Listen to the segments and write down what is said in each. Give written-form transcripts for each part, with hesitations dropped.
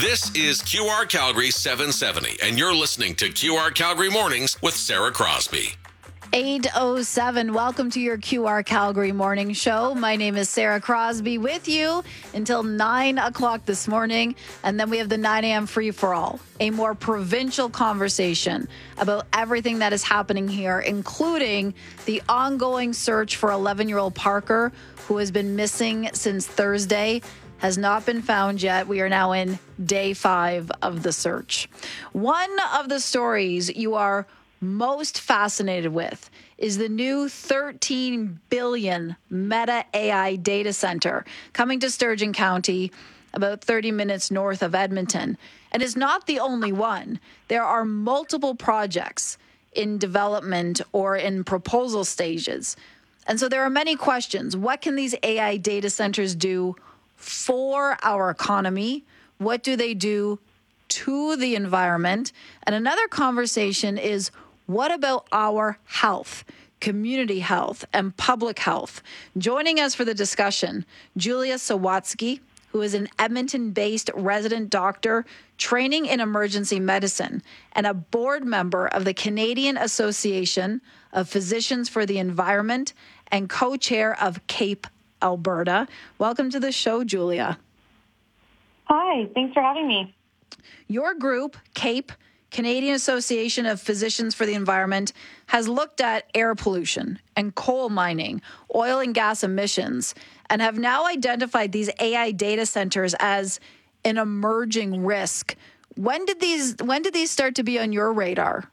This is QR Calgary 770, and you're listening to QR Calgary Mornings with Sarah Crosby. 8:07. Welcome to your QR Calgary Morning Show. My name is Sarah Crosby with you until 9 o'clock this morning. And then we have the 9 a.m. free for all, a more provincial conversation about everything that is happening here, including the ongoing search for 11-year-old Parker, who has been missing since Thursday, has not been found yet. We are now in day 5 of the search. One of the stories you are most fascinated with is the new $13 billion Meta AI data center coming to Sturgeon County, about 30 minutes north of Edmonton. And it's not the only one. There are multiple projects in development or in proposal stages. And so there are many questions. What can these AI data centers do for our economy? What do they do to the environment? And another conversation is, what about our health, community health, and public health? Joining us for the discussion, Julia Sawatsky, who is an Edmonton-based resident doctor training in emergency medicine and a board member of the Canadian Association of Physicians for the Environment and co-chair of CAPE Alberta. Welcome to the show, Julia. Hi, thanks for having me. Your group, CAPE, Canadian Association of Physicians for the Environment, has looked at air pollution and coal mining, oil and gas emissions, and have now identified these AI data centers as an emerging risk. When did these start to be on your radar?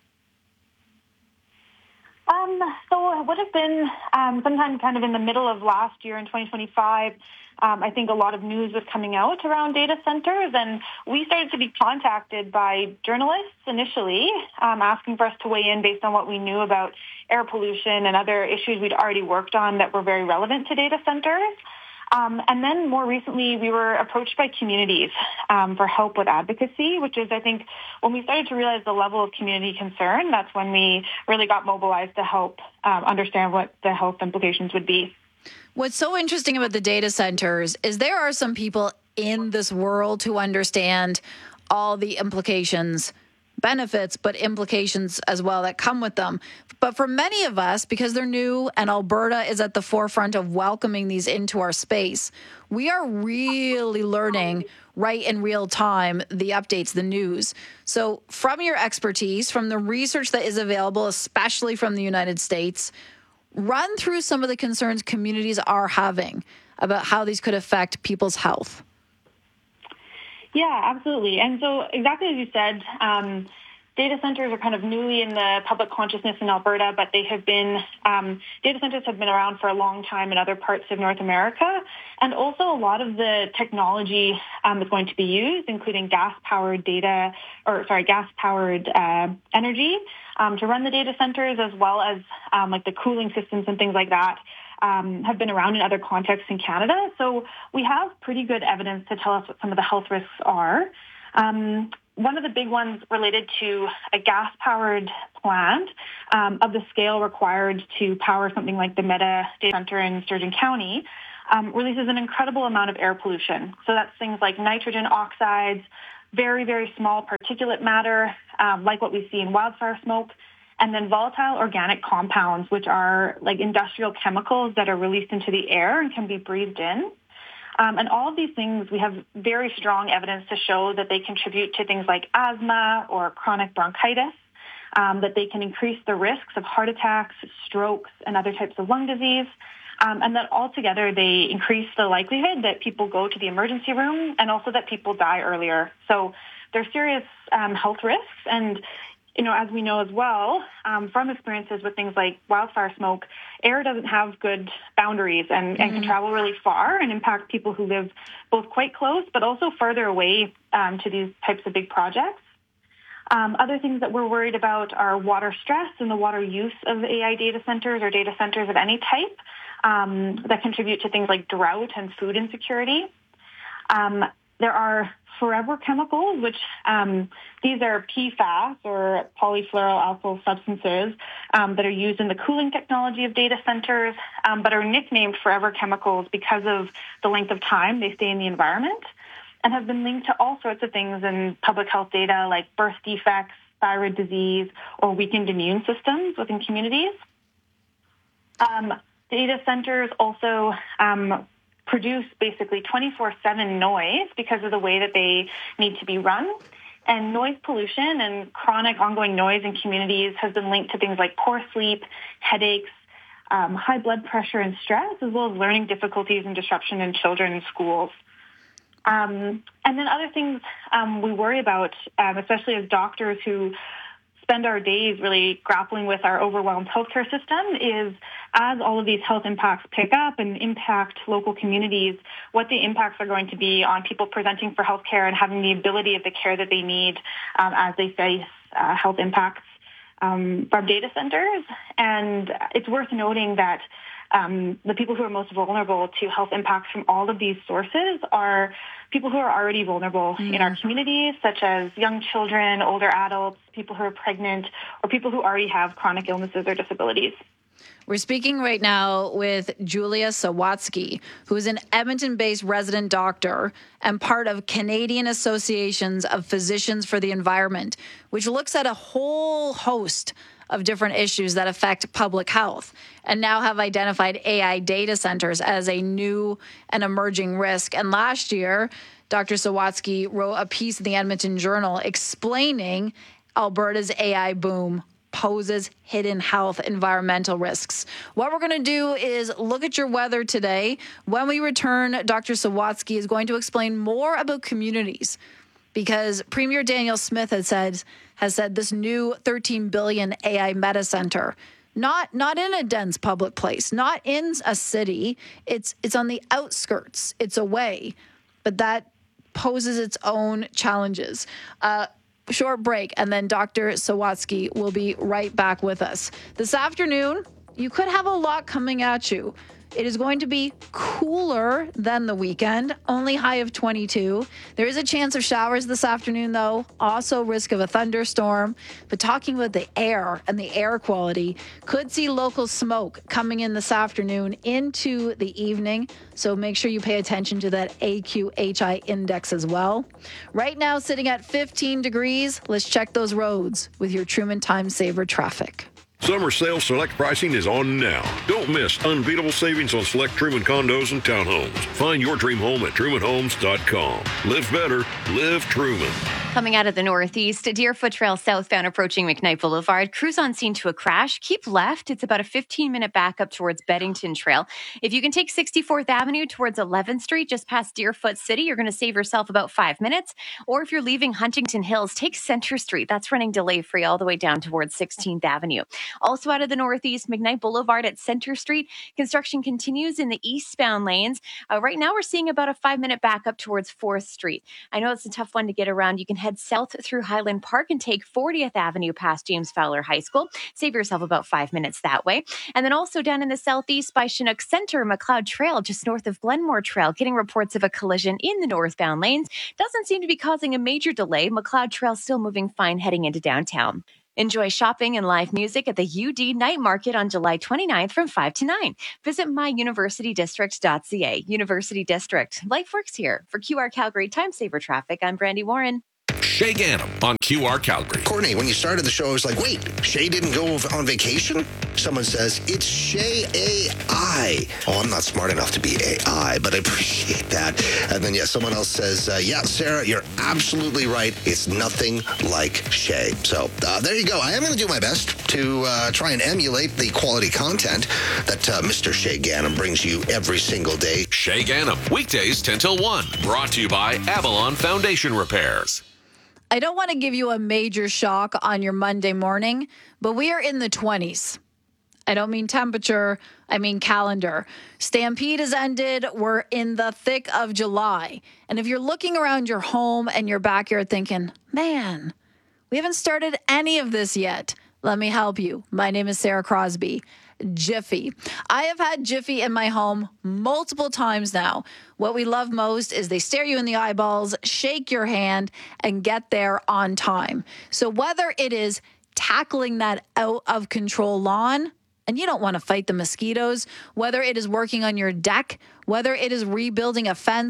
So it would have been sometime kind of in the middle of last year in 2025. I think a lot of news was coming out around data centers, and we started to be contacted by journalists initially asking for us to weigh in based on what we knew about air pollution and other issues we'd already worked on that were very relevant to data centers. And then more recently, we were approached by communities for help with advocacy, which is, I think, when we started to realize the level of community concern, that's when we really got mobilized to help understand what the health implications would be. What's so interesting about the data centers is there are some people in this world who understand all the implications, benefits, but implications as well that come with them. But for many of us, because they're new and Alberta is at the forefront of welcoming these into our space, we are really learning right in real time the updates, the news. So from your expertise, from the research that is available, especially from the United States, run through some of the concerns communities are having about how these could affect people's health. Yeah, absolutely. And so exactly as you said, data centers are kind of newly in the public consciousness in Alberta, but they have been, data centers have been around for a long time in other parts of North America. And also a lot of the technology is going to be used, including gas-powered energy to run the data centers, as well as like the cooling systems and things like that. Have been around in other contexts in Canada. So we have pretty good evidence to tell us what some of the health risks are. One of the big ones related to a gas-powered plant of the scale required to power something like the Meta data center in Sturgeon County releases an incredible amount of air pollution. So that's things like nitrogen oxides, very, very small particulate matter, like what we see in wildfire smoke, and then volatile organic compounds, which are like industrial chemicals that are released into the air and can be breathed in. And all of these things, we have very strong evidence to show that they contribute to things like asthma or chronic bronchitis, that they can increase the risks of heart attacks, strokes, and other types of lung disease, and that altogether they increase the likelihood that people go to the emergency room and also that people die earlier. So they're serious health risks. And you know, as we know as well, from experiences with things like wildfire smoke, air doesn't have good boundaries and can travel really far and impact people who live both quite close but also further away to these types of big projects. Other things that we're worried about are water stress and the water use of AI data centers or data centers of any type that contribute to things like drought and food insecurity. There are forever chemicals, which these are PFAS or polyfluoroalkyl substances that are used in the cooling technology of data centers, but are nicknamed forever chemicals because of the length of time they stay in the environment. and have been linked to all sorts of things in public health data like birth defects, thyroid disease, or weakened immune systems within communities. Data centers also produce basically 24/7 noise because of the way that they need to be run. And noise pollution and chronic ongoing noise in communities has been linked to things like poor sleep, headaches, high blood pressure and stress, as well as learning difficulties and disruption in children in schools. And then other things we worry about, especially as doctors who spend our days really grappling with our overwhelmed healthcare system, is as all of these health impacts pick up and impact local communities, what the impacts are going to be on people presenting for healthcare and having the ability of the care that they need as they face health impacts from data centers. And it's worth noting that the people who are most vulnerable to health impacts from all of these sources are people who are already vulnerable in our communities, such as young children, older adults, people who are pregnant, or people who already have chronic illnesses or disabilities. We're speaking right now with Julia Sawatsky, who is an Edmonton-based resident doctor and part of Canadian Associations of Physicians for the Environment, which looks at a whole host of different issues that affect public health and now have identified AI data centers as a new and emerging risk. And last year, Dr. Sawatsky wrote a piece in the Edmonton Journal explaining Alberta's AI boom poses hidden health environmental risks. What we're going to do is look at your weather today. When we return, Dr. Sawatsky is going to explain more about communities, because Premier Danielle Smith has said this new $13 billion AI meta center, not in a dense public place, not in a city. It's on the outskirts. It's away, but that poses its own challenges. Short break, and then Dr. Sawatsky will be right back with us. This afternoon, you could have a lot coming at you. It is going to be cooler than the weekend, only high of 22. There is a chance of showers this afternoon, though. Also risk of a thunderstorm. But talking about the air and the air quality, could see local smoke coming in this afternoon into the evening. So make sure you pay attention to that AQHI index as well. Right now, sitting at 15 degrees. Let's check those roads with your Truman Time Saver traffic. Summer sale select pricing is on now. Don't miss unbeatable savings on select Truman condos and townhomes. Find your dream home at trumanhomes.com. Live better, live Truman. Coming out of the northeast, Deerfoot Trail southbound approaching McKnight Boulevard. Crews on scene to a crash. Keep left. It's about a 15-minute backup towards Beddington Trail. If you can take 64th Avenue towards 11th Street, just past Deerfoot City, you're going to save yourself about 5 minutes. Or if you're leaving Huntington Hills, take Center Street. That's running delay-free all the way down towards 16th Avenue. Also out of the northeast, McKnight Boulevard at Center Street. Construction continues in the eastbound lanes. Right now, we're seeing about a 5-minute backup towards 4th Street. I know it's a tough one to get around. You can head south through Highland Park and take 40th Avenue past James Fowler High School. Save yourself about 5 minutes that way. And then also down in the southeast by Chinook Center, McLeod Trail, just north of Glenmore Trail, getting reports of a collision in the northbound lanes. Doesn't seem to be causing a major delay. McLeod Trail still moving fine heading into downtown. Enjoy shopping and live music at the UD Night Market on July 29th from 5 to 9. Visit myuniversitydistrict.ca. University District. Life works here. For QR Calgary Time Saver Traffic, I'm Brandy Warren. Shay Ganem on QR Calgary. Courtney, when you started the show, I was like, wait, Shay didn't go on vacation? Someone says, it's Shay AI. Oh, I'm not smart enough to be AI, but I appreciate that. And then, someone else says, yeah, Sarah, you're absolutely right. It's nothing like Shay. So there you go. I am going to do my best to try and emulate the quality content that Mr. Shay Ganem brings you every single day. Shay Ganem, weekdays 10 till 1. Brought to you by Avalon Foundation Repairs. I don't want to give you a major shock on your Monday morning, but we are in the 20s. I don't mean temperature, I mean calendar. Stampede has ended. We're in the thick of July. And if you're looking around your home and your backyard thinking, man, we haven't started any of this yet, let me help you. My name is Sarah Crosby. Jiffy. I have had Jiffy in my home multiple times now. What we love most is they stare you in the eyeballs, shake your hand, and get there on time. So whether it is tackling that out of control lawn, and you don't want to fight the mosquitoes, whether it is working on your deck, whether it is rebuilding a fence,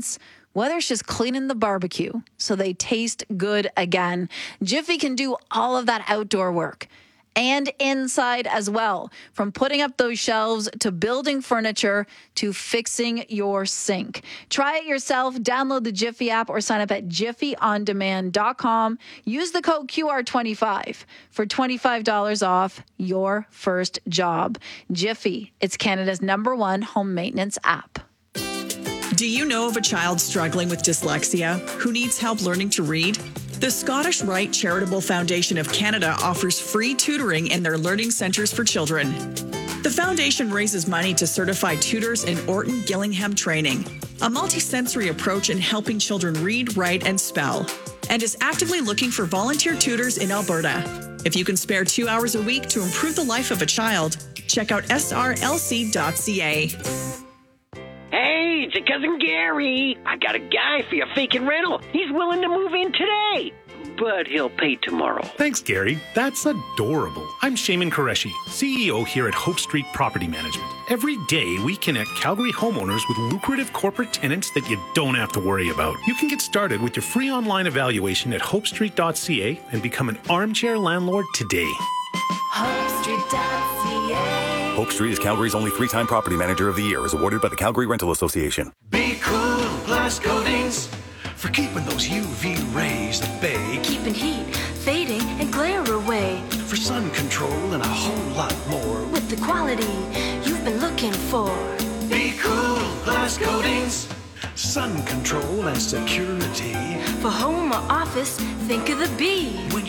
whether it's just cleaning the barbecue so they taste good again. Jiffy can do all of that outdoor work and inside as well, from putting up those shelves to building furniture to fixing your sink. Try it yourself. Download the Jiffy app or sign up at jiffyondemand.com. Use the code QR25 for $25 off your first job. Jiffy, it's Canada's #1 home maintenance app. Do you know of a child struggling with dyslexia who needs help learning to read? The Scottish Rite Charitable Foundation of Canada offers free tutoring in their learning centres for children. The foundation raises money to certify tutors in Orton Gillingham training, a multi-sensory approach in helping children read, write, and spell, and is actively looking for volunteer tutors in Alberta. If you can spare 2 hours a week to improve the life of a child, check out srlc.ca. Hey, it's your cousin Gary. I got a guy for your vacant rental. He's willing to move in today, but he'll pay tomorrow. Thanks, Gary. That's adorable. I'm Shaman Qureshi, CEO here at Hope Street Property Management. Every day, we connect Calgary homeowners with lucrative corporate tenants that you don't have to worry about. You can get started with your free online evaluation at hopestreet.ca and become an armchair landlord today. HopeStreet.ca. Hope Street is Calgary's only 3-time Property Manager of the Year, as awarded by the Calgary Rental Association. Be cool, glass coatings, for keeping those UV rays at bay. Keeping heat, fading, and glare away. For sun control and a whole lot more. With the quality you've been looking for. Be cool, glass coatings, sun control and security. For home or office, think of the B. When